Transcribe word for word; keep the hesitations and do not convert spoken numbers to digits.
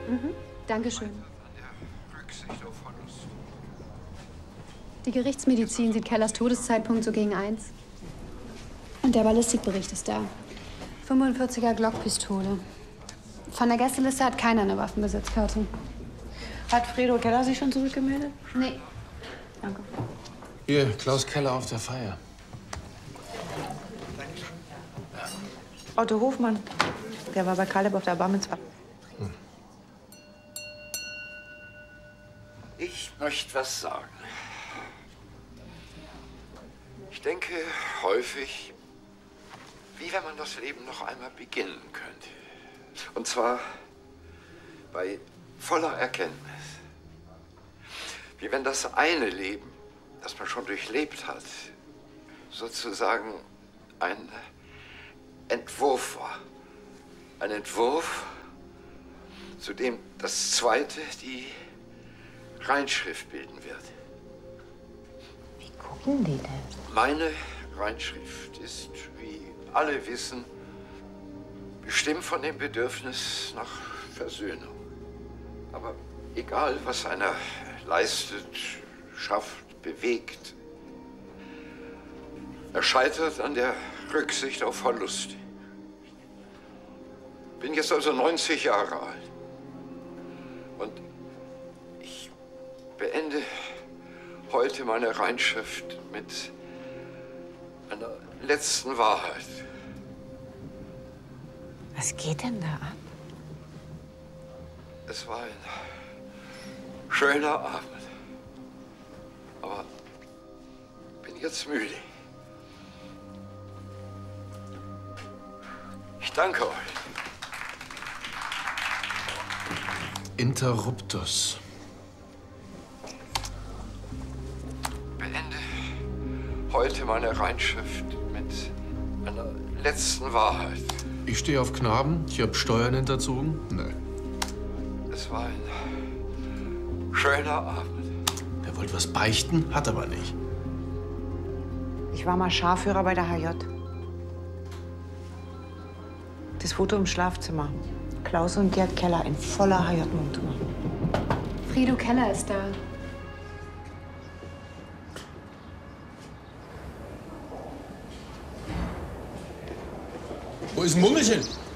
Mhm. Dankeschön. Die Gerichtsmedizin sieht Kellers Todeszeitpunkt so gegen eins. Und der Ballistikbericht ist da. fünfundvierziger Glock-Pistole. Von der Gästeliste hat keiner eine Waffenbesitzkarte. Hat Fredo Keller sich schon zurückgemeldet? Nee. Danke. Hier, Klaus Keller auf der Feier. Otto Hofmann. Der war bei Kaleb auf der Bar Mitzvah. Hm. Ich möchte was sagen. Ich denke häufig, wie wenn man das Leben noch einmal beginnen könnte. Und zwar bei voller Erkenntnis. Wie wenn das eine Leben, das man schon durchlebt hat, sozusagen ein Entwurf war. Ein Entwurf, zu dem das zweite die Reinschrift bilden wird. Wie gucken die denn? Meine Reinschrift ist, wie alle wissen, bestimmt von dem Bedürfnis nach Versöhnung. Aber egal, was einer leistet, schafft, bewegt, er scheitert an der Rücksicht auf Verlust. Bin jetzt also neunzig Jahre alt. Und ich beende heute meine Reinschrift mit einer letzten Wahrheit. Was geht denn da ab? Es war ein schöner Abend. Aber bin jetzt müde. Ich danke euch. Interruptus. Beende heute meine Reinschrift mit einer letzten Wahrheit. Ich stehe auf Knaben. Ich habe Steuern hinterzogen. Nö. Es war ein schöner Abend. Er wollte was beichten, hat aber nicht. Ich war mal Scharführer bei der H J. Das Foto im Schlafzimmer. Klaus und Gerd Keller in voller H J-Montur. Fredo Keller ist da. Wo ist ein Mummelchen?